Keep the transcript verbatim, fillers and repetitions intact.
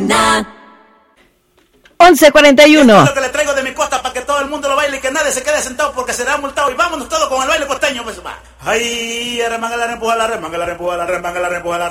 Mañana. once cuarenta y uno. Esto es lo que le traigo de mi costa para que todo el mundo lo baile y que nadie se quede sentado porque será multado. Y vámonos todos con el baile costeño. Pues va. Ay, remanga la rempuja la remanga la rempuja la remanga la rempuja la